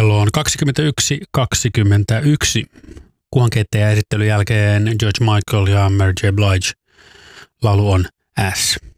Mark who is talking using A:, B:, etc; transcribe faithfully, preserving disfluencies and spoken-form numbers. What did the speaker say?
A: Kello on kaksikymmentäyksi kaksikymmentäyksi. Kuhankeitteen ja esittelyn jälkeen George Michael ja Mary J. Blige. Laulu on S.